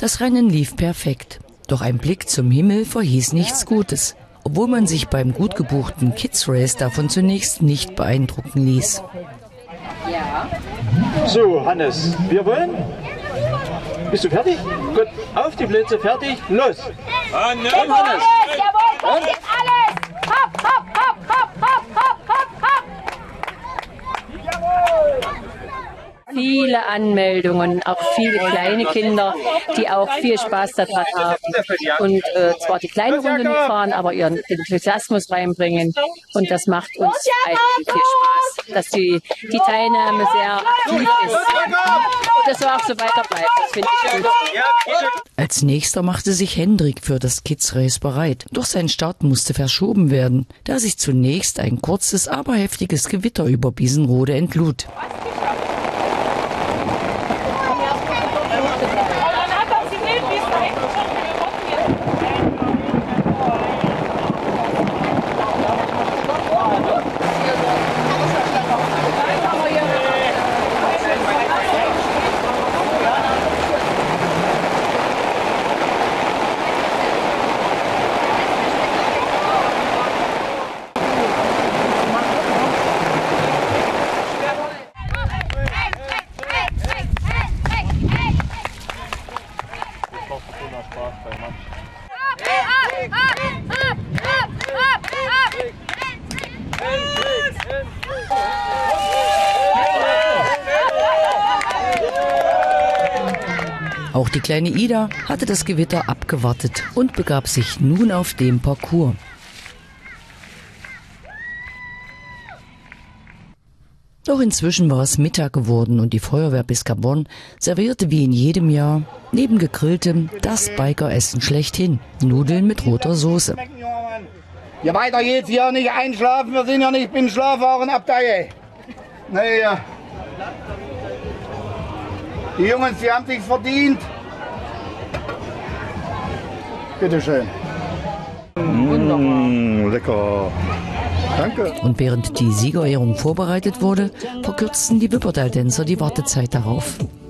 Das Rennen lief perfekt. Doch ein Blick zum Himmel verhieß nichts Gutes, obwohl man sich beim gut gebuchten Kids Race davon zunächst nicht beeindrucken ließ. So, Hannes, wir wollen. Bist du fertig? Gut, auf die Plätze, fertig, los! Hannes! Jawohl, das ist alles! Hopp, hopp, hopp, hopp, hopp, hopp, hopp, hopp! Jawohl! Viele Anmeldungen, auch viele kleine Kinder, die auch viel Spaß daran haben und zwar die kleinen Runden mitfahren, aber ihren Enthusiasmus reinbringen, und das macht uns eigentlich viel Spaß, dass die Teilnahme sehr aktiv ist und das soll auch so weiter bleiben. Das finde ich gut. Als nächster machte sich Hendrik für das Kids Race bereit, doch sein Start musste verschoben werden, da sich zunächst ein kurzes, aber heftiges Gewitter über Biesenrode entlud. Auch die kleine Ida hatte das Gewitter abgewartet und begab sich nun auf den Parcours. Doch inzwischen war es Mittag geworden und die Feuerwehr Biscabon servierte wie in jedem Jahr neben Gegrilltem das Bikeressen schlechthin: Nudeln mit roter Soße. Ja, weiter geht's hier, nicht einschlafen, wir sind ja nicht beim Schlafwagen abteilen. Naja. Die Jungs, die haben sich verdient. Bitte schön. Lecker. Danke. Und während die Siegerehrung vorbereitet wurde, verkürzten die Wippertal-Tänzer die Wartezeit darauf.